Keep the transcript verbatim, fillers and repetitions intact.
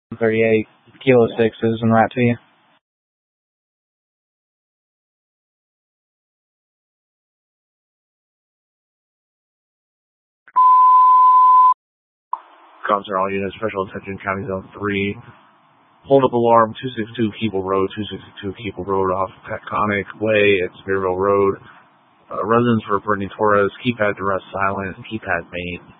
thirty-eight, Kilo six is en route to you. Concert all units, special attention, County Zone three. Hold up alarm, two sixty-two Keeble Road, two sixty-two Keeble Road off Taconic Way at Spearville Road. Uh, residents for Brittany Torres, keypad to rest silent, keypad mate.